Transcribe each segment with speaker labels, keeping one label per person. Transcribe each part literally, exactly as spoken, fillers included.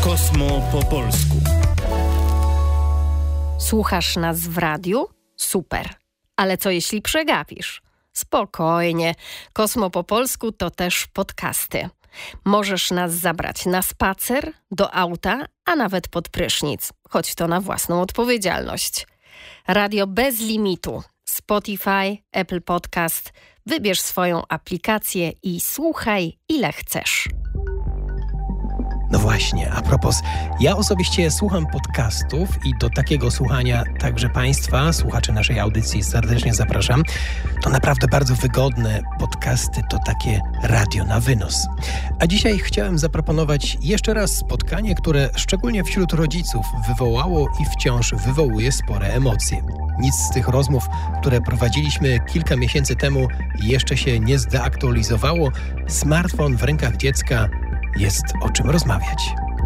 Speaker 1: Kosmo po polsku.
Speaker 2: Słuchasz nas w radiu? Super. Ale co jeśli przegapisz? Spokojnie. Kosmo po polsku to też podcasty. Możesz nas zabrać na spacer, do auta, a nawet pod prysznic. Choć to na własną odpowiedzialność. Radio bez limitu. Spotify, Apple Podcast. Wybierz swoją aplikację i słuchaj ile chcesz.
Speaker 3: No właśnie, a propos, ja osobiście słucham podcastów i do takiego słuchania także Państwa, słuchaczy naszej audycji serdecznie zapraszam. To naprawdę bardzo wygodne podcasty, to takie radio na wynos. A dzisiaj chciałem zaproponować jeszcze raz spotkanie, które szczególnie wśród rodziców wywołało i wciąż wywołuje spore emocje. Nic z tych rozmów, które prowadziliśmy kilka miesięcy temu, jeszcze się nie zdeaktualizowało. Smartfon w rękach dziecka, jest o czym rozmawiać.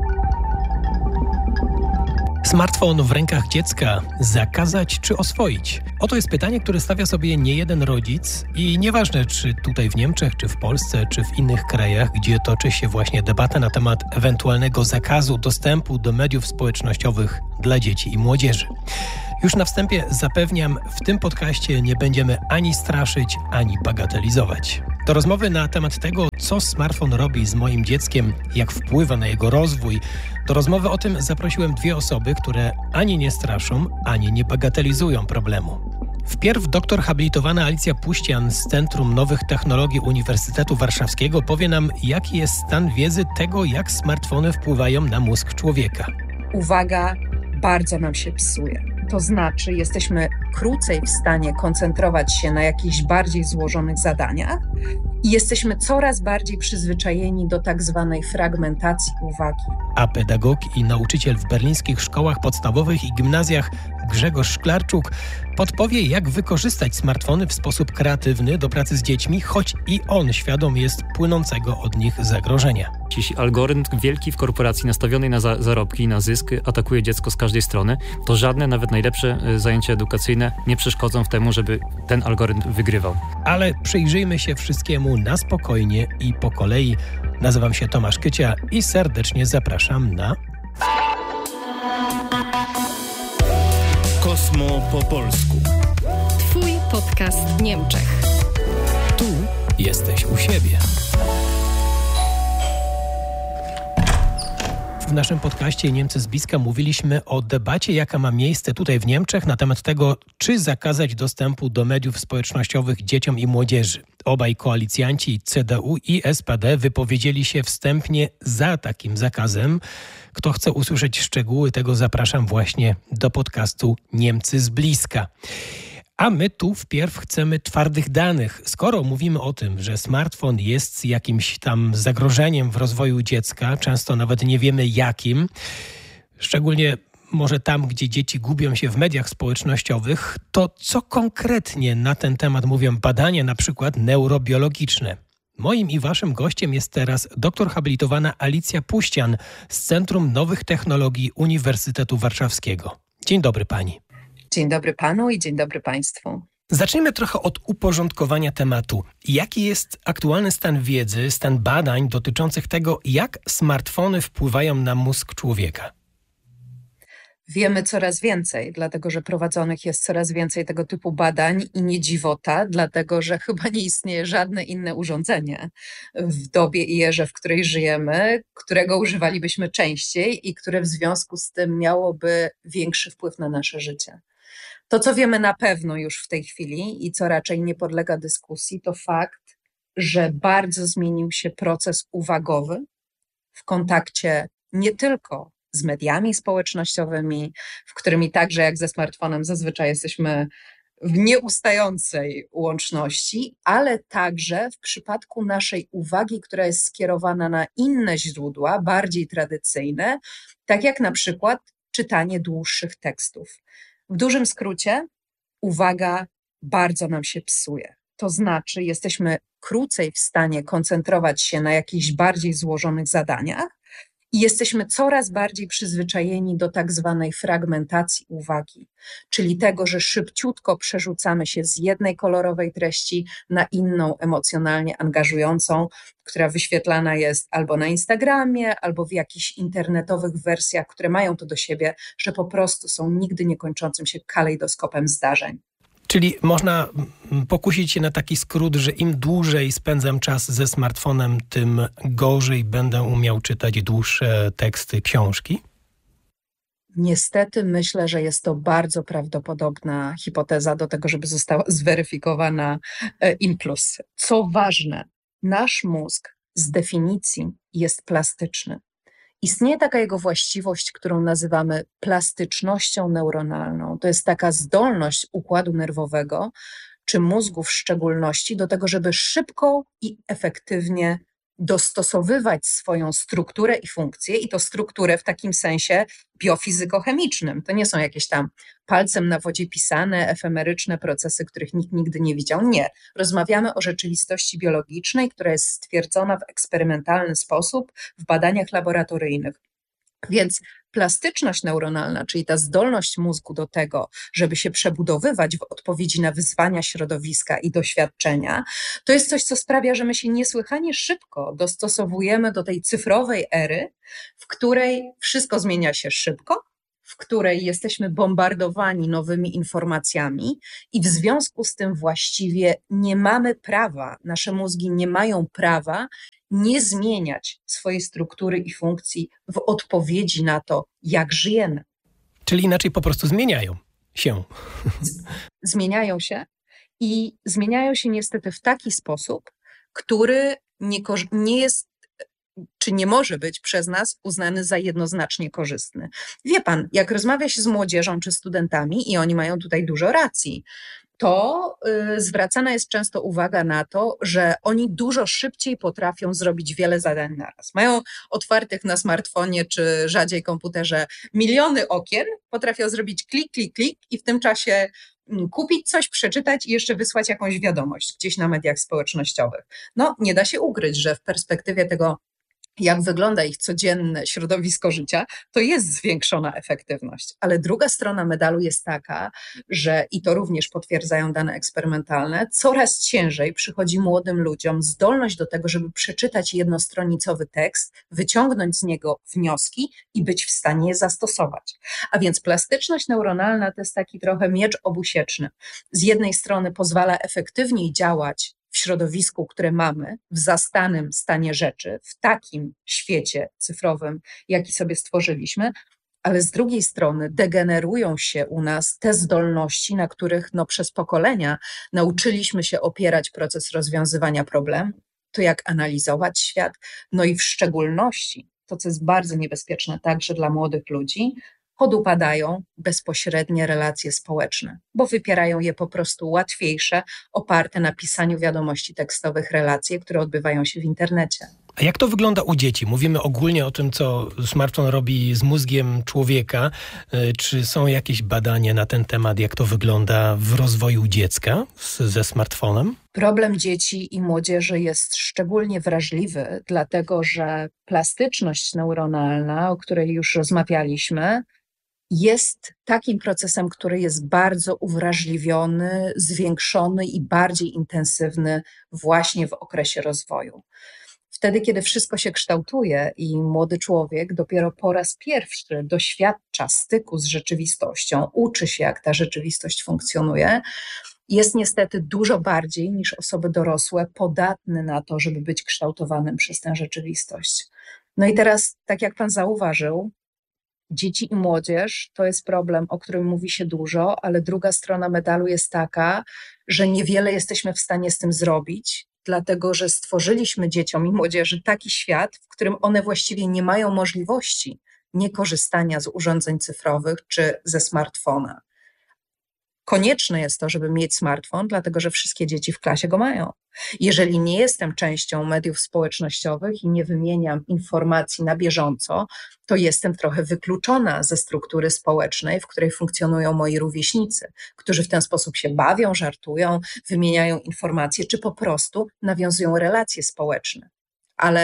Speaker 3: Smartfon w rękach dziecka zakazać czy oswoić? Oto jest pytanie, które stawia sobie niejeden rodzic i nieważne czy tutaj w Niemczech, czy w Polsce, czy w innych krajach, gdzie toczy się właśnie debata na temat ewentualnego zakazu dostępu do mediów społecznościowych dla dzieci i młodzieży. Już na wstępie zapewniam, w tym podcaście nie będziemy ani straszyć, ani bagatelizować. Do rozmowy na temat tego, co smartfon robi z moim dzieckiem, jak wpływa na jego rozwój, do rozmowy o tym zaprosiłem dwie osoby, które ani nie straszą, ani nie bagatelizują problemu. Wpierw doktor habilitowana Alicja Puścian z Centrum Nowych Technologii Uniwersytetu Warszawskiego powie nam, jaki jest stan wiedzy tego, jak smartfony wpływają na mózg człowieka.
Speaker 4: Uwaga, bardzo nam się psuje. To znaczy, jesteśmy krócej w stanie koncentrować się na jakichś bardziej złożonych zadaniach i jesteśmy coraz bardziej przyzwyczajeni do tak zwanej fragmentacji uwagi.
Speaker 3: A pedagog i nauczyciel w berlińskich szkołach podstawowych i gimnazjach Grzegorz Szklarczuk podpowie, jak wykorzystać smartfony w sposób kreatywny do pracy z dziećmi, choć i on świadom jest płynącego od nich zagrożenia.
Speaker 5: Jeśli algorytm wielki w korporacji nastawionej na za- zarobki, na zysk atakuje dziecko z każdej strony, to żadne, nawet najlepsze zajęcia edukacyjne nie przeszkodzą w temu, żeby ten algorytm wygrywał.
Speaker 3: Ale przyjrzyjmy się wszystkiemu na spokojnie i po kolei. Nazywam się Tomasz Kycia i serdecznie zapraszam na
Speaker 1: Kosmo po polsku.
Speaker 2: Twój podcast w Niemczech.
Speaker 3: Tu jesteś u siebie. W naszym podcaście Niemcy z bliska mówiliśmy o debacie, jaka ma miejsce tutaj w Niemczech na temat tego, czy zakazać dostępu do mediów społecznościowych dzieciom i młodzieży. Obaj koalicjanci C D U i S P D wypowiedzieli się wstępnie za takim zakazem. Kto chce usłyszeć szczegóły, tego zapraszam właśnie do podcastu Niemcy z bliska. A my tu wpierw chcemy twardych danych. Skoro mówimy o tym, że smartfon jest jakimś tam zagrożeniem w rozwoju dziecka, często nawet nie wiemy jakim, szczególnie może tam, gdzie dzieci gubią się w mediach społecznościowych, to co konkretnie na ten temat mówią badania, na przykład neurobiologiczne? Moim i waszym gościem jest teraz doktor habilitowana Alicja Puścian z Centrum Nowych Technologii Uniwersytetu Warszawskiego. Dzień dobry pani.
Speaker 4: Dzień dobry panu i dzień dobry państwu.
Speaker 3: Zacznijmy trochę od uporządkowania tematu. Jaki jest aktualny stan wiedzy, stan badań dotyczących tego, jak smartfony wpływają na mózg człowieka?
Speaker 4: Wiemy coraz więcej, dlatego że prowadzonych jest coraz więcej tego typu badań i nie dziwota, dlatego że chyba nie istnieje żadne inne urządzenie w dobie i erze, w której żyjemy, którego używalibyśmy częściej i które w związku z tym miałoby większy wpływ na nasze życie. To, co wiemy na pewno już w tej chwili i co raczej nie podlega dyskusji, to fakt, że bardzo zmienił się proces uwagowy w kontakcie nie tylko z mediami społecznościowymi, w którymi także jak ze smartfonem zazwyczaj jesteśmy w nieustającej łączności, ale także w przypadku naszej uwagi, która jest skierowana na inne źródła, bardziej tradycyjne, tak jak na przykład czytanie dłuższych tekstów. W dużym skrócie, uwaga bardzo nam się psuje. To znaczy, jesteśmy krócej w stanie koncentrować się na jakichś bardziej złożonych zadaniach I jesteśmy coraz bardziej przyzwyczajeni do tak zwanej fragmentacji uwagi, czyli tego, że szybciutko przerzucamy się z jednej kolorowej treści na inną, emocjonalnie angażującą, która wyświetlana jest albo na Instagramie, albo w jakichś internetowych wersjach, które mają to do siebie, że po prostu są nigdy niekończącym się kalejdoskopem zdarzeń.
Speaker 3: Czyli można pokusić się na taki skrót, że im dłużej spędzam czas ze smartfonem, tym gorzej będę umiał czytać dłuższe teksty, książki?
Speaker 4: Niestety myślę, że jest to bardzo prawdopodobna hipoteza do tego, żeby została zweryfikowana in plus. Co ważne, nasz mózg z definicji jest plastyczny. Istnieje taka jego właściwość, którą nazywamy plastycznością neuronalną. To jest taka zdolność układu nerwowego, czy mózgu w szczególności, do tego, żeby szybko i efektywnie dostosowywać swoją strukturę i funkcję, i to strukturę w takim sensie biofizykochemicznym. To nie są jakieś tam palcem na wodzie pisane, efemeryczne procesy, których nikt nigdy nie widział. Nie. Rozmawiamy o rzeczywistości biologicznej, która jest stwierdzona w eksperymentalny sposób w badaniach laboratoryjnych. Więc plastyczność neuronalna, czyli ta zdolność mózgu do tego, żeby się przebudowywać w odpowiedzi na wyzwania środowiska i doświadczenia, to jest coś, co sprawia, że my się niesłychanie szybko dostosowujemy do tej cyfrowej ery, w której wszystko zmienia się szybko, w której jesteśmy bombardowani nowymi informacjami i w związku z tym właściwie nie mamy prawa, nasze mózgi nie mają prawa nie zmieniać swojej struktury i funkcji w odpowiedzi na to, jak żyjemy.
Speaker 3: Czyli inaczej po prostu zmieniają się.
Speaker 4: Zmieniają się i zmieniają się niestety w taki sposób, który nie, nie jest czy nie może być przez nas uznany za jednoznacznie korzystny. Wie pan, jak rozmawia się z młodzieżą czy studentami i oni mają tutaj dużo racji, to y, zwracana jest często uwaga na to, że oni dużo szybciej potrafią zrobić wiele zadań naraz. Mają otwartych na smartfonie czy rzadziej komputerze miliony okien, potrafią zrobić klik, klik, klik i w tym czasie kupić coś, przeczytać i jeszcze wysłać jakąś wiadomość gdzieś na mediach społecznościowych. No, nie da się ukryć, że w perspektywie tego, jak wygląda ich codzienne środowisko życia, to jest zwiększona efektywność. Ale druga strona medalu jest taka, że, i to również potwierdzają dane eksperymentalne, coraz ciężej przychodzi młodym ludziom zdolność do tego, żeby przeczytać jednostronicowy tekst, wyciągnąć z niego wnioski i być w stanie je zastosować. A więc plastyczność neuronalna to jest taki trochę miecz obusieczny. Z jednej strony pozwala efektywniej działać w środowisku, które mamy, w zastanym stanie rzeczy, w takim świecie cyfrowym, jaki sobie stworzyliśmy, ale z drugiej strony degenerują się u nas te zdolności, na których no, przez pokolenia nauczyliśmy się opierać proces rozwiązywania problemów, to jak analizować świat, no i w szczególności to, co jest bardzo niebezpieczne także dla młodych ludzi, podupadają bezpośrednie relacje społeczne, bo wypierają je po prostu łatwiejsze, oparte na pisaniu wiadomości tekstowych relacje, które odbywają się w internecie.
Speaker 3: A jak to wygląda u dzieci? Mówimy ogólnie o tym, co smartfon robi z mózgiem człowieka. Czy są jakieś badania na ten temat, jak to wygląda w rozwoju dziecka z, ze smartfonem?
Speaker 4: Problem dzieci i młodzieży jest szczególnie wrażliwy, dlatego że plastyczność neuronalna, o której już rozmawialiśmy, jest takim procesem, który jest bardzo uwrażliwiony, zwiększony i bardziej intensywny właśnie w okresie rozwoju. Wtedy, kiedy wszystko się kształtuje i młody człowiek dopiero po raz pierwszy doświadcza styku z rzeczywistością, uczy się, jak ta rzeczywistość funkcjonuje, jest niestety dużo bardziej niż osoby dorosłe podatny na to, żeby być kształtowanym przez tę rzeczywistość. No i teraz, tak jak pan zauważył, dzieci i młodzież to jest problem, o którym mówi się dużo, ale druga strona medalu jest taka, że niewiele jesteśmy w stanie z tym zrobić, dlatego że stworzyliśmy dzieciom i młodzieży taki świat, w którym one właściwie nie mają możliwości niekorzystania z urządzeń cyfrowych czy ze smartfona. Konieczne jest to, żeby mieć smartfon, dlatego że wszystkie dzieci w klasie go mają. Jeżeli nie jestem częścią mediów społecznościowych i nie wymieniam informacji na bieżąco, to jestem trochę wykluczona ze struktury społecznej, w której funkcjonują moi rówieśnicy, którzy w ten sposób się bawią, żartują, wymieniają informacje, czy po prostu nawiązują relacje społeczne. Ale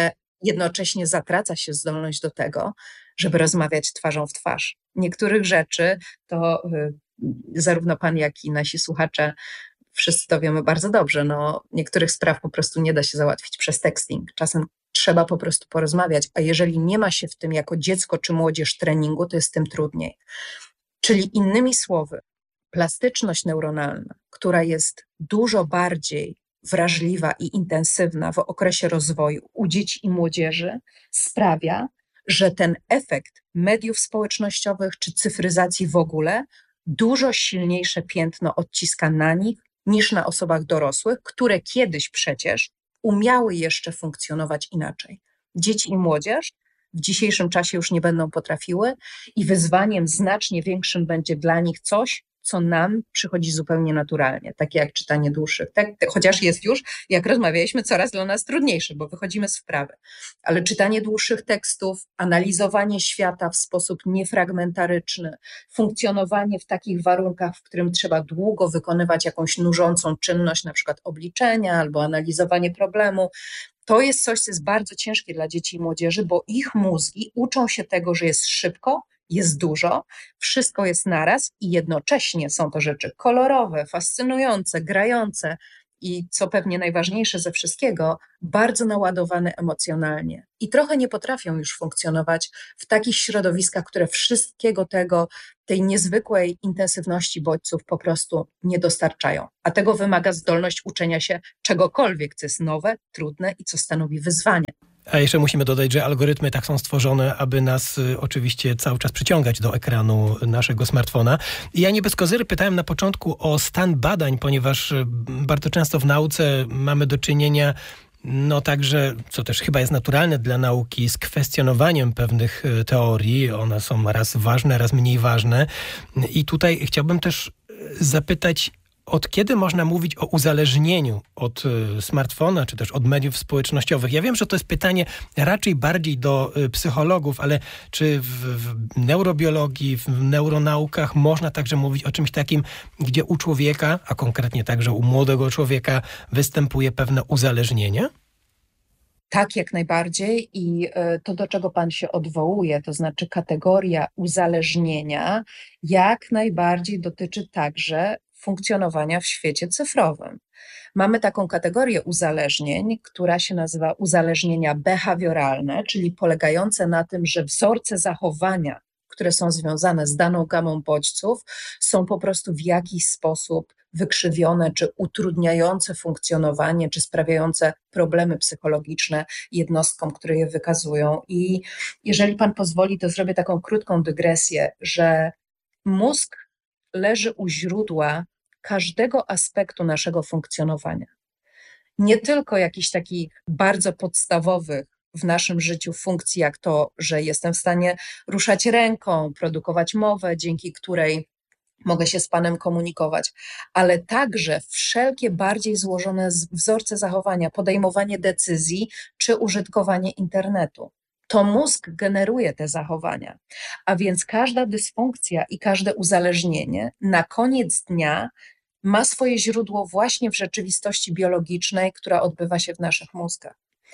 Speaker 4: jednocześnie zatraca się zdolność do tego, żeby rozmawiać twarzą w twarz. Niektórych rzeczy to y, zarówno pan, jak i nasi słuchacze, wszyscy to wiemy bardzo dobrze, no niektórych spraw po prostu nie da się załatwić przez texting. Czasem trzeba po prostu porozmawiać, a jeżeli nie ma się w tym jako dziecko czy młodzież treningu, to jest tym trudniej. Czyli innymi słowy, plastyczność neuronalna, która jest dużo bardziej wrażliwa i intensywna w okresie rozwoju u dzieci i młodzieży, sprawia, że ten efekt mediów społecznościowych czy cyfryzacji w ogóle dużo silniejsze piętno odciska na nich niż na osobach dorosłych, które kiedyś przecież umiały jeszcze funkcjonować inaczej. Dzieci i młodzież w dzisiejszym czasie już nie będą potrafiły i wyzwaniem znacznie większym będzie dla nich coś, co nam przychodzi zupełnie naturalnie, takie jak czytanie dłuższych, tak, chociaż jest już, jak rozmawialiśmy, coraz dla nas trudniejsze, bo wychodzimy z wprawy. Ale czytanie dłuższych tekstów, analizowanie świata w sposób niefragmentaryczny, funkcjonowanie w takich warunkach, w którym trzeba długo wykonywać jakąś nużącą czynność, na przykład obliczenia albo analizowanie problemu, to jest coś, co jest bardzo ciężkie dla dzieci i młodzieży, bo ich mózgi uczą się tego, że jest szybko, jest dużo, wszystko jest naraz i jednocześnie są to rzeczy kolorowe, fascynujące, grające i co pewnie najważniejsze ze wszystkiego, bardzo naładowane emocjonalnie. I trochę nie potrafią już funkcjonować w takich środowiskach, które wszystkiego tego, tej niezwykłej intensywności bodźców po prostu nie dostarczają. A tego wymaga zdolność uczenia się czegokolwiek, co jest nowe, trudne i co stanowi wyzwanie.
Speaker 3: A jeszcze musimy dodać, że algorytmy tak są stworzone, aby nas y, oczywiście cały czas przyciągać do ekranu naszego smartfona. I ja nie bez kozery pytałem na początku o stan badań, ponieważ y, bardzo często w nauce mamy do czynienia no także, co też chyba jest naturalne dla nauki, z kwestionowaniem pewnych y, teorii. One są raz ważne, raz mniej ważne. I tutaj chciałbym też zapytać, od kiedy można mówić o uzależnieniu od y, smartfona, czy też od mediów społecznościowych? Ja wiem, że to jest pytanie raczej bardziej do y, psychologów, ale czy w, w neurobiologii, w neuronaukach można także mówić o czymś takim, gdzie u człowieka, a konkretnie także u młodego człowieka, występuje pewne uzależnienie?
Speaker 4: Tak, jak najbardziej i to, do czego pan się odwołuje, to znaczy kategoria uzależnienia, jak najbardziej dotyczy także funkcjonowania w świecie cyfrowym. Mamy taką kategorię uzależnień, która się nazywa uzależnienia behawioralne, czyli polegające na tym, że wzorce zachowania, które są związane z daną gamą bodźców, są po prostu w jakiś sposób wykrzywione, czy utrudniające funkcjonowanie, czy sprawiające problemy psychologiczne jednostkom, które je wykazują. I jeżeli pan pozwoli, to zrobię taką krótką dygresję, że mózg leży u źródła każdego aspektu naszego funkcjonowania. Nie tylko jakichś takich bardzo podstawowych w naszym życiu funkcji, jak to, że jestem w stanie ruszać ręką, produkować mowę, dzięki której mogę się z panem komunikować, ale także wszelkie bardziej złożone wzorce zachowania, podejmowanie decyzji czy użytkowanie internetu. To mózg generuje te zachowania, a więc każda dysfunkcja i każde uzależnienie na koniec dnia ma swoje źródło właśnie w rzeczywistości biologicznej, która odbywa się w naszych mózgach.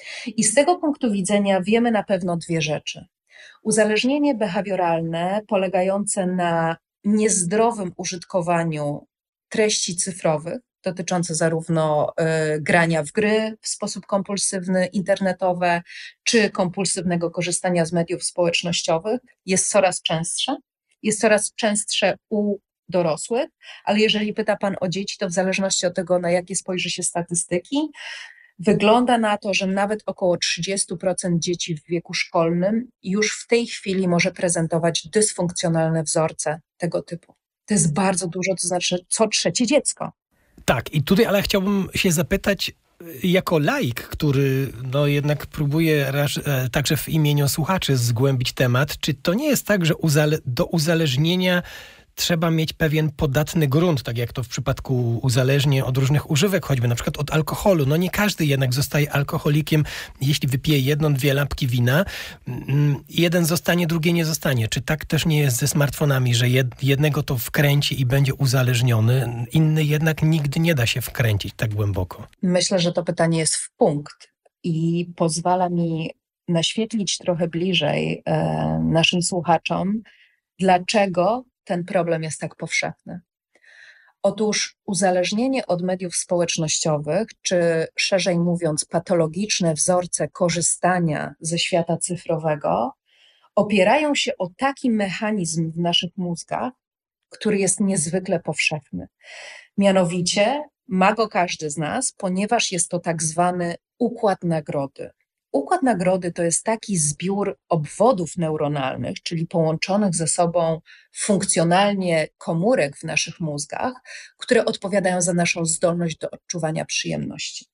Speaker 4: I z tego punktu widzenia wiemy na pewno dwie rzeczy. Uzależnienie behawioralne polegające na niezdrowym użytkowaniu treści cyfrowych, dotyczące zarówno y, grania w gry w sposób kompulsywny, internetowe, czy kompulsywnego korzystania z mediów społecznościowych, jest coraz częstsze. Jest coraz częstsze u dorosłych, ale jeżeli pyta pan o dzieci, to w zależności od tego, na jakie spojrzy się statystyki, wygląda na to, że nawet około trzydzieści procent dzieci w wieku szkolnym już w tej chwili może prezentować dysfunkcjonalne wzorce tego typu. To jest bardzo dużo, to znaczy co trzecie dziecko.
Speaker 3: Tak, i tutaj, ale chciałbym się zapytać, jako laik, który no jednak próbuje raz, e, także w imieniu słuchaczy zgłębić temat, czy to nie jest tak, że uzale- do uzależnienia trzeba mieć pewien podatny grunt, tak jak to w przypadku uzależnień od różnych używek, choćby na przykład od alkoholu. No nie każdy jednak zostaje alkoholikiem, jeśli wypije jedną, dwie lampki wina. Jeden zostanie, drugie nie zostanie. Czy tak też nie jest ze smartfonami, że jednego to wkręci i będzie uzależniony, inny jednak nigdy nie da się wkręcić tak głęboko?
Speaker 4: Myślę, że to pytanie jest w punkt i pozwala mi naświetlić trochę bliżej e, naszym słuchaczom, dlaczego ten problem jest tak powszechny. Otóż uzależnienie od mediów społecznościowych, czy szerzej mówiąc patologiczne wzorce korzystania ze świata cyfrowego, opierają się o taki mechanizm w naszych mózgach, który jest niezwykle powszechny. Mianowicie ma go każdy z nas, ponieważ jest to tak zwany układ nagrody. Układ nagrody to jest taki zbiór obwodów neuronalnych, czyli połączonych ze sobą funkcjonalnie komórek w naszych mózgach, które odpowiadają za naszą zdolność do odczuwania przyjemności.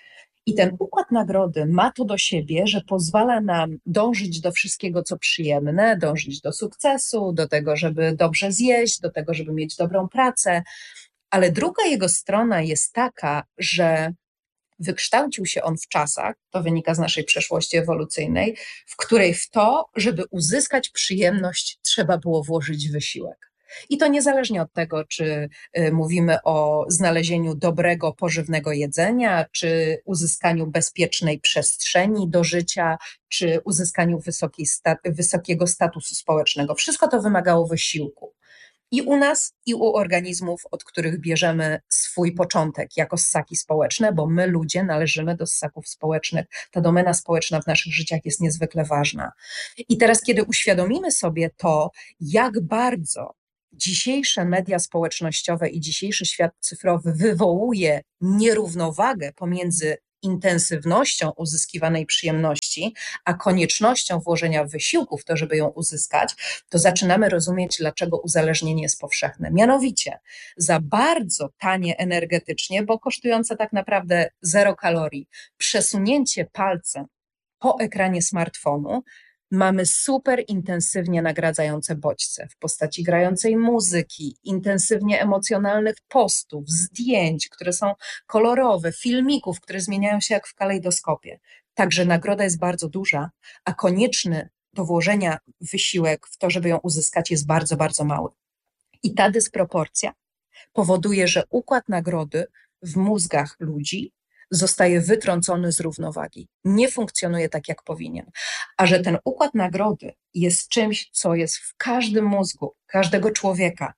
Speaker 4: I ten układ nagrody ma to do siebie, że pozwala nam dążyć do wszystkiego, co przyjemne, dążyć do sukcesu, do tego, żeby dobrze zjeść, do tego, żeby mieć dobrą pracę, ale druga jego strona jest taka, że wykształcił się on w czasach, to wynika z naszej przeszłości ewolucyjnej, w której w to, żeby uzyskać przyjemność, trzeba było włożyć wysiłek. I to niezależnie od tego, czy y, mówimy o znalezieniu dobrego, pożywnego jedzenia, czy uzyskaniu bezpiecznej przestrzeni do życia, czy uzyskaniu wysokiej sta- wysokiego statusu społecznego. Wszystko to wymagało wysiłku. I u nas, i u organizmów, od których bierzemy swój początek jako ssaki społeczne, bo my ludzie należymy do ssaków społecznych. Ta domena społeczna w naszych życiach jest niezwykle ważna. I teraz, kiedy uświadomimy sobie to, jak bardzo dzisiejsze media społecznościowe i dzisiejszy świat cyfrowy wywołuje nierównowagę pomiędzy intensywnością uzyskiwanej przyjemności, a koniecznością włożenia wysiłku w to, żeby ją uzyskać, to zaczynamy rozumieć, dlaczego uzależnienie jest powszechne. Mianowicie, za bardzo tanie energetycznie, bo kosztujące tak naprawdę zero kalorii, przesunięcie palcem po ekranie smartfonu, mamy super intensywnie nagradzające bodźce w postaci grającej muzyki, intensywnie emocjonalnych postów, zdjęć, które są kolorowe, filmików, które zmieniają się jak w kalejdoskopie. Także nagroda jest bardzo duża, a konieczny do włożenia wysiłek w to, żeby ją uzyskać, jest bardzo, bardzo mały. I ta dysproporcja powoduje, że układ nagrody w mózgach ludzi zostaje wytrącony z równowagi. Nie funkcjonuje tak, jak powinien. A że ten układ nagrody jest czymś, co jest w każdym mózgu, każdego człowieka.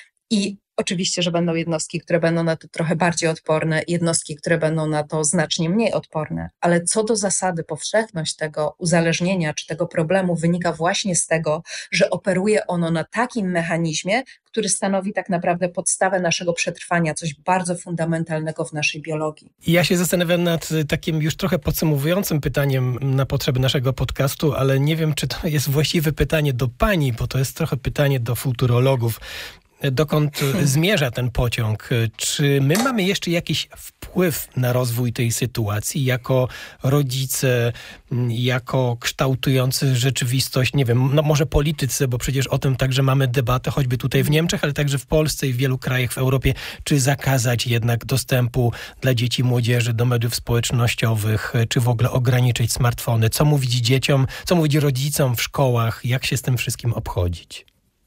Speaker 4: I oczywiście, że będą jednostki, które będą na to trochę bardziej odporne, jednostki, które będą na to znacznie mniej odporne, ale co do zasady powszechność tego uzależnienia czy tego problemu wynika właśnie z tego, że operuje ono na takim mechanizmie, który stanowi tak naprawdę podstawę naszego przetrwania, coś bardzo fundamentalnego w naszej biologii.
Speaker 3: Ja się zastanawiam nad takim już trochę podsumowującym pytaniem na potrzeby naszego podcastu, ale nie wiem, czy to jest właściwe pytanie do pani, bo to jest trochę pytanie do futurologów. Dokąd zmierza ten pociąg? Czy my mamy jeszcze jakiś wpływ na rozwój tej sytuacji jako rodzice, jako kształtujący rzeczywistość, nie wiem, no może politycy, bo przecież o tym także mamy debatę, choćby tutaj w Niemczech, ale także w Polsce i w wielu krajach w Europie, czy zakazać jednak dostępu dla dzieci i młodzieży do mediów społecznościowych, czy w ogóle ograniczyć smartfony? Co mówić dzieciom, co mówić rodzicom w szkołach, jak się z tym wszystkim obchodzić?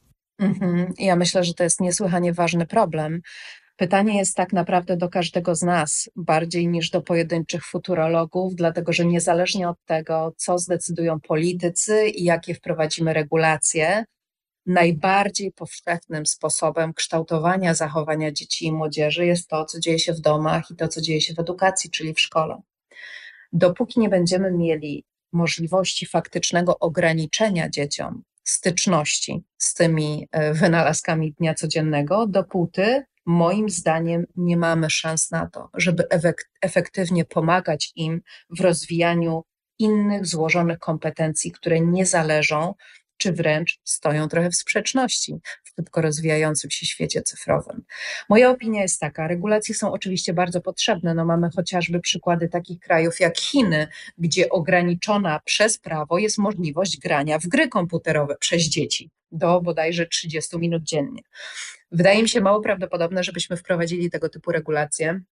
Speaker 4: Mhm. Ja myślę, że to jest niesłychanie ważny problem. Pytanie jest tak naprawdę do każdego z nas, bardziej niż do pojedynczych futurologów, dlatego że niezależnie od tego, co zdecydują politycy i jakie wprowadzimy regulacje, najbardziej powszechnym sposobem kształtowania zachowania dzieci i młodzieży jest to, co dzieje się w domach i to, co dzieje się w edukacji, czyli w szkole. Dopóki nie będziemy mieli możliwości faktycznego ograniczenia dzieciom styczności z tymi wynalazkami dnia codziennego, dopóty moim zdaniem nie mamy szans na to, żeby efektywnie pomagać im w rozwijaniu innych złożonych kompetencji, które nie zależą, czy wręcz stoją trochę w sprzeczności w szybko rozwijającym się świecie cyfrowym. Moja opinia jest taka, regulacje są oczywiście bardzo potrzebne, no mamy chociażby przykłady takich krajów jak Chiny, gdzie ograniczona przez prawo jest możliwość grania w gry komputerowe przez dzieci do bodajże trzydziestu minut dziennie. Wydaje mi się mało prawdopodobne, żebyśmy wprowadzili tego typu regulacje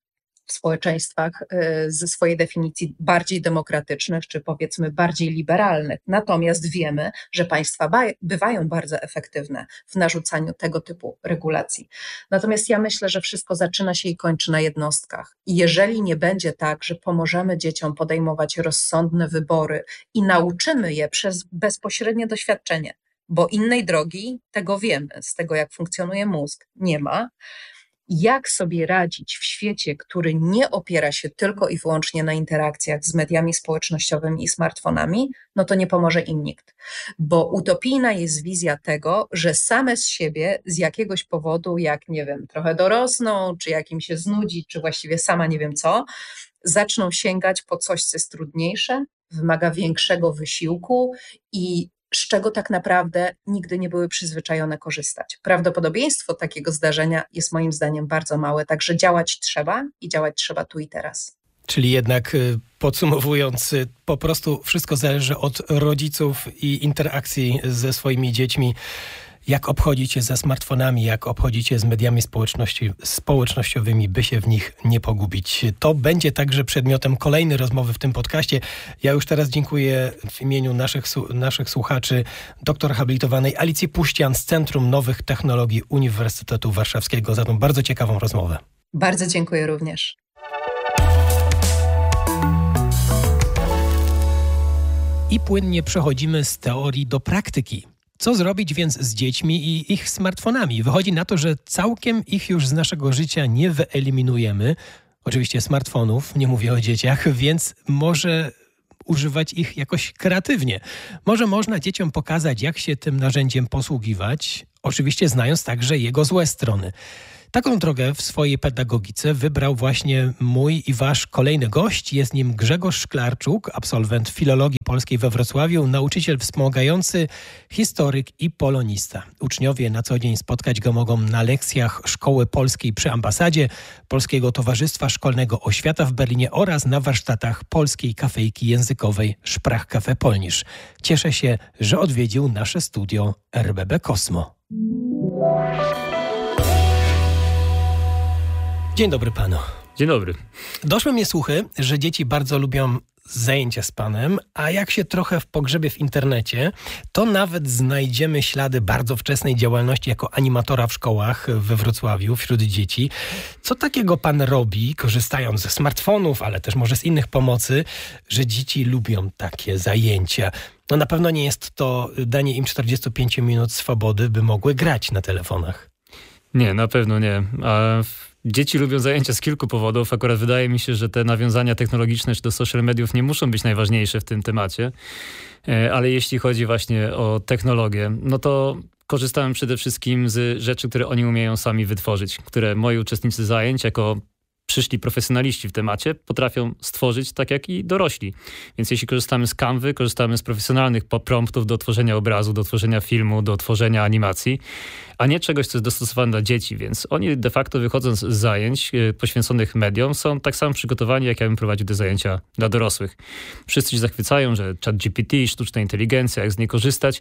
Speaker 4: w społeczeństwach ze swojej definicji bardziej demokratycznych, czy powiedzmy bardziej liberalnych. Natomiast wiemy, że państwa bywają bardzo efektywne w narzucaniu tego typu regulacji. Natomiast ja myślę, że wszystko zaczyna się i kończy na jednostkach. I jeżeli nie będzie tak, że pomożemy dzieciom podejmować rozsądne wybory i nauczymy je przez bezpośrednie doświadczenie, bo innej drogi, tego wiemy, z tego jak funkcjonuje mózg, nie ma. Jak sobie radzić w świecie, który nie opiera się tylko i wyłącznie na interakcjach z mediami społecznościowymi i smartfonami, no to nie pomoże im nikt. Bo utopijna jest wizja tego, że same z siebie z jakiegoś powodu, jak nie wiem, trochę dorosną, czy jak im się znudzi, czy właściwie sama nie wiem co, zaczną sięgać po coś, co jest trudniejsze, wymaga większego wysiłku i z czego tak naprawdę nigdy nie były przyzwyczajone korzystać. Prawdopodobieństwo takiego zdarzenia jest moim zdaniem bardzo małe, także działać trzeba i działać trzeba tu i teraz.
Speaker 3: Czyli jednak podsumowując, po prostu wszystko zależy od rodziców i interakcji ze swoimi dziećmi. Jak obchodzić się ze smartfonami, jak obchodzić się z mediami społeczności, społecznościowymi, by się w nich nie pogubić. To będzie także przedmiotem kolejnej rozmowy w tym podcaście. Ja już teraz dziękuję w imieniu naszych, naszych słuchaczy doktor habilitowanej Alicji Puścian z Centrum Nowych Technologii Uniwersytetu Warszawskiego za tą bardzo ciekawą rozmowę.
Speaker 4: Bardzo dziękuję również.
Speaker 3: I płynnie przechodzimy z teorii do praktyki. Co zrobić więc z dziećmi i ich smartfonami? Wychodzi na to, że całkiem ich już z naszego życia nie wyeliminujemy. Oczywiście smartfonów, nie mówię o dzieciach, więc może używać ich jakoś kreatywnie. Może można dzieciom pokazać, jak się tym narzędziem posługiwać, oczywiście znając także jego złe strony. Taką drogę w swojej pedagogice wybrał właśnie mój i wasz kolejny gość. Jest nim Grzegorz Szklarczuk, absolwent filologii polskiej we Wrocławiu, nauczyciel wspomagający, historyk i polonista. Uczniowie na co dzień spotkać go mogą na lekcjach Szkoły Polskiej przy Ambasadzie, Polskiego Towarzystwa Szkolnego Oświata w Berlinie oraz na warsztatach polskiej kafejki językowej Sprachcafé Polnisch. Cieszę się, że odwiedził nasze studio R B B Kosmo. Dzień dobry panu.
Speaker 5: Dzień dobry.
Speaker 3: Doszły mnie słuchy, że dzieci bardzo lubią zajęcia z panem, a jak się trochę pogrzebie w internecie, to nawet znajdziemy ślady bardzo wczesnej działalności jako animatora w szkołach we Wrocławiu wśród dzieci. Co takiego pan robi, korzystając ze smartfonów, ale też może z innych pomocy, że dzieci lubią takie zajęcia? No na pewno nie jest to danie im czterdzieści pięć minut swobody, by mogły grać na telefonach.
Speaker 5: Nie, na pewno nie. A dzieci lubią zajęcia z kilku powodów. Akurat wydaje mi się, że te nawiązania technologiczne czy do social mediów nie muszą być najważniejsze w tym temacie. Ale jeśli chodzi właśnie o technologię, no to korzystałem przede wszystkim z rzeczy, które oni umieją sami wytworzyć, które moi uczestnicy zajęć jako przyszli profesjonaliści w temacie potrafią stworzyć tak jak i dorośli. Więc jeśli korzystamy z Canvy, korzystamy z profesjonalnych promptów do tworzenia obrazu, do tworzenia filmu, do tworzenia animacji, a nie czegoś, co jest dostosowane dla dzieci. Więc oni de facto wychodząc z zajęć poświęconych mediom są tak samo przygotowani, jak ja bym prowadził te zajęcia dla dorosłych. Wszyscy się zachwycają, że ChatGPT, sztuczna inteligencja, jak z niej korzystać.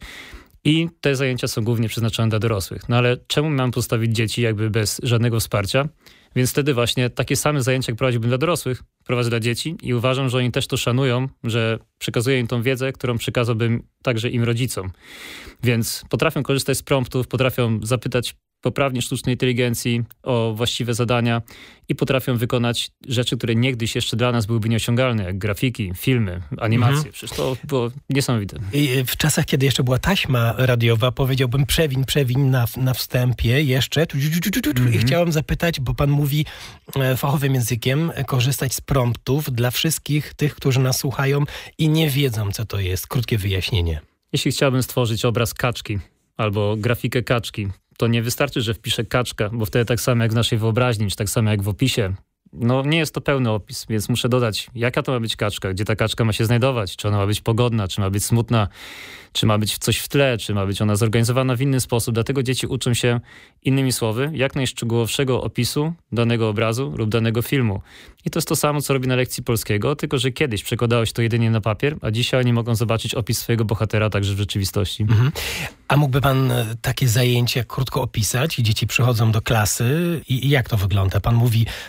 Speaker 5: I te zajęcia są głównie przeznaczone dla dorosłych. No ale czemu mam postawić dzieci jakby bez żadnego wsparcia? Więc wtedy właśnie takie same zajęcia, jak prowadziłbym dla dorosłych, prowadzę dla dzieci i uważam, że oni też to szanują, że przekazuję im tą wiedzę, którą przekazałbym także im rodzicom. Więc potrafią korzystać z promptów, potrafią zapytać poprawnie sztucznej inteligencji o właściwe zadania i potrafią wykonać rzeczy, które niegdyś jeszcze dla nas byłyby nieosiągalne, jak grafiki, filmy, animacje. Mhm. Przecież to było niesamowite.
Speaker 3: I w czasach, kiedy jeszcze była taśma radiowa, powiedziałbym przewiń, przewiń na, na wstępie jeszcze. Mhm. I chciałem zapytać, bo pan mówi fachowym językiem, korzystać z promptów dla wszystkich tych, którzy nas słuchają i nie wiedzą, co to jest. Krótkie wyjaśnienie.
Speaker 5: Jeśli chciałbym stworzyć obraz kaczki albo grafikę kaczki, to nie wystarczy, że wpiszę kaczka, bo wtedy tak samo jak w naszej wyobraźni, czy tak samo jak w opisie, no nie jest to pełny opis, więc muszę dodać, jaka to ma być kaczka, gdzie ta kaczka ma się znajdować, czy ona ma być pogodna, czy ma być smutna, czy ma być coś w tle, czy ma być ona zorganizowana w inny sposób. Dlatego dzieci uczą się, innymi słowy, jak najszczegółowszego opisu danego obrazu lub danego filmu. I to jest to samo, co robi na lekcji polskiego, tylko że kiedyś przekładało się to jedynie na papier, a dzisiaj oni mogą zobaczyć opis swojego bohatera także w rzeczywistości. Mhm.
Speaker 3: A mógłby pan takie zajęcie krótko opisać? Dzieci przychodzą do klasy i, i jak to wygląda? Pan mówi, no zazwyczaj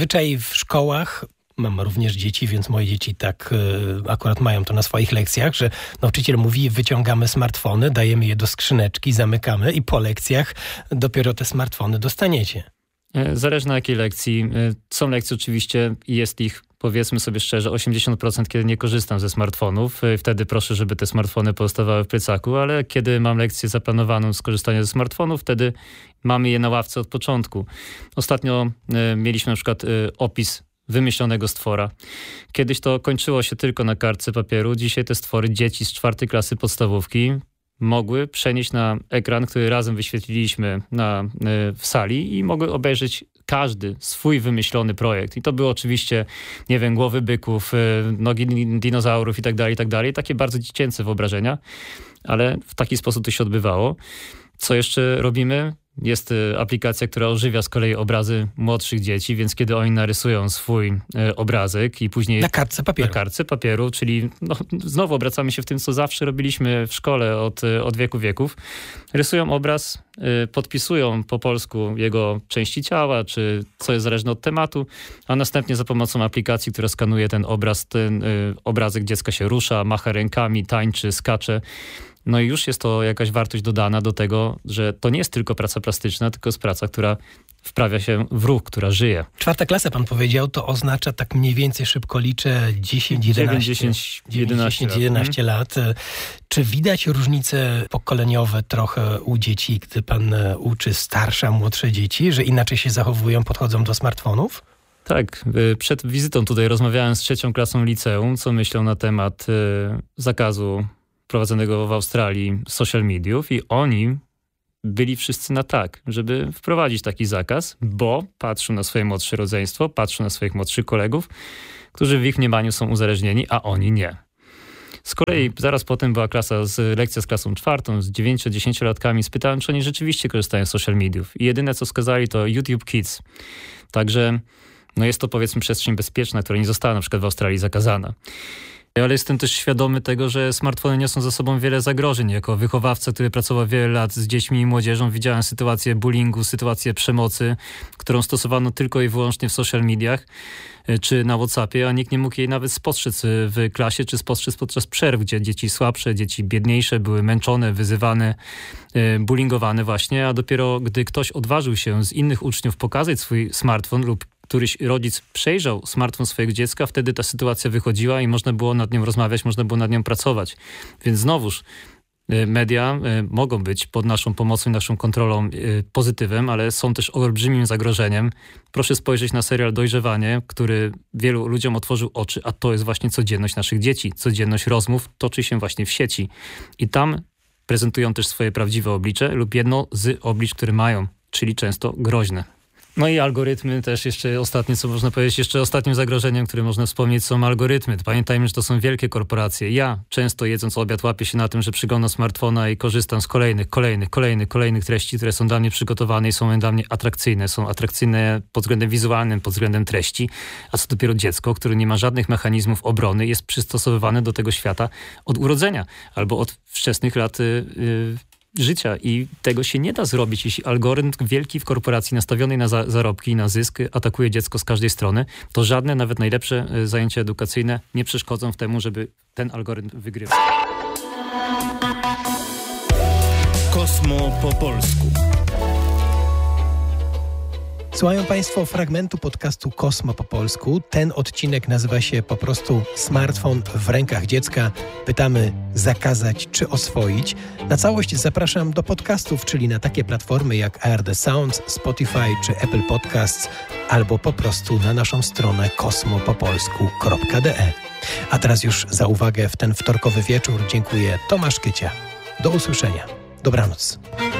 Speaker 3: zazwyczaj w szkołach, mam również dzieci, więc moje dzieci tak y, akurat mają to na swoich lekcjach, że nauczyciel mówi, wyciągamy smartfony, dajemy je do skrzyneczki, zamykamy i po lekcjach dopiero te smartfony dostaniecie.
Speaker 5: Zależy na jakiej lekcji. Są lekcje oczywiście, jest ich, powiedzmy sobie szczerze, osiemdziesiąt procent, kiedy nie korzystam ze smartfonów. Wtedy proszę, żeby te smartfony pozostawały w plecaku, ale kiedy mam lekcję zaplanowaną z korzystaniem ze smartfonów, wtedy mamy je na ławce od początku. Ostatnio y, mieliśmy na przykład y, opis wymyślonego stwora. Kiedyś to kończyło się tylko na kartce papieru. Dzisiaj te stwory dzieci z czwartej klasy podstawówki mogły przenieść na ekran, który razem wyświetliliśmy na, w sali i mogły obejrzeć każdy swój wymyślony projekt. I to były oczywiście, nie wiem, głowy byków, nogi dinozaurów i tak dalej, i tak dalej. Takie bardzo dziecięce wyobrażenia, ale w taki sposób to się odbywało. Co jeszcze robimy? Jest aplikacja, która ożywia z kolei obrazy młodszych dzieci, więc kiedy oni narysują swój e, obrazek i później...
Speaker 3: Na kartce papieru.
Speaker 5: Na kartce papieru, czyli no, znowu obracamy się w tym, co zawsze robiliśmy w szkole od, od wieku wieków. Rysują obraz, e, podpisują po polsku jego części ciała, czy co jest zależne od tematu, a następnie za pomocą aplikacji, która skanuje ten obraz, ten e, obrazek dziecka się rusza, macha rękami, tańczy, skacze. No i już jest to jakaś wartość dodana do tego, że to nie jest tylko praca plastyczna, tylko jest praca, która wprawia się w ruch, która żyje.
Speaker 3: Czwarta klasa, pan powiedział, to oznacza, tak mniej więcej szybko liczę, dziesięć, jedenaście lat. Czy widać różnice pokoleniowe trochę u dzieci, gdy pan uczy starsze, młodsze dzieci, że inaczej się zachowują, podchodzą do smartfonów?
Speaker 5: Tak, przed wizytą tutaj rozmawiałem z trzecią klasą liceum, co myślą na temat zakazu prowadzonego w Australii social mediów i oni byli wszyscy na tak, żeby wprowadzić taki zakaz, bo patrzą na swoje młodsze rodzeństwo, patrzą na swoich młodszych kolegów, którzy w ich mniemaniu są uzależnieni, a oni nie. Z kolei zaraz potem była klasa z, lekcja z klasą czwartą, z dziewięcio-dziesięciolatkami. Spytałem, czy oni rzeczywiście korzystają z social mediów. I jedyne, co wskazali, to YouTube Kids. Także no jest to, powiedzmy, przestrzeń bezpieczna, która nie została na przykład w Australii zakazana. Ale jestem też świadomy tego, że smartfony niosą za sobą wiele zagrożeń. Jako wychowawca, który pracował wiele lat z dziećmi i młodzieżą, widziałem sytuację bullyingu, sytuację przemocy, którą stosowano tylko i wyłącznie w social mediach czy na WhatsAppie, a nikt nie mógł jej nawet spostrzec w klasie, czy spostrzec podczas przerw, gdzie dzieci słabsze, dzieci biedniejsze były męczone, wyzywane, bullyingowane właśnie, a dopiero gdy ktoś odważył się z innych uczniów pokazać swój smartfon lub któryś rodzic przejrzał smartfon swojego dziecka, wtedy ta sytuacja wychodziła i można było nad nią rozmawiać, można było nad nią pracować. Więc znowuż media mogą być pod naszą pomocą i naszą kontrolą pozytywem, ale są też olbrzymim zagrożeniem. Proszę spojrzeć na serial Dojrzewanie, który wielu ludziom otworzył oczy, a to jest właśnie codzienność naszych dzieci. Codzienność rozmów toczy się właśnie w sieci. I tam prezentują też swoje prawdziwe oblicze lub jedno z oblicz, które mają, czyli często groźne. No i algorytmy też jeszcze ostatnie, co można powiedzieć, jeszcze ostatnim zagrożeniem, które można wspomnieć, są algorytmy. Pamiętajmy, że to są wielkie korporacje. Ja często jedząc obiad łapię się na tym, że przyglądam smartfona i korzystam z kolejnych, kolejnych, kolejnych, kolejnych treści, które są dla mnie przygotowane i są dla mnie atrakcyjne. Są atrakcyjne pod względem wizualnym, pod względem treści, a co dopiero dziecko, które nie ma żadnych mechanizmów obrony, jest przystosowywane do tego świata od urodzenia albo od wczesnych lat yy, życia i tego się nie da zrobić, jeśli algorytm wielki w korporacji nastawionej na za- zarobki i na zysk atakuje dziecko z każdej strony, to żadne, nawet najlepsze zajęcia edukacyjne nie przeszkodzą w temu, żeby ten algorytm wygrywał.
Speaker 1: Kosmo po polsku.
Speaker 3: Słuchają Państwo fragmentu podcastu Kosmo po polsku. Ten odcinek nazywa się po prostu Smartfon w rękach dziecka. Pytamy zakazać czy oswoić. Na całość zapraszam do podcastów, czyli na takie platformy jak A R D Sounds, Spotify czy Apple Podcasts, albo po prostu na naszą stronę kosmopopolsku kropka de. A teraz już za uwagę w ten wtorkowy wieczór dziękuję Tomasz Kycia. Do usłyszenia. Dobranoc.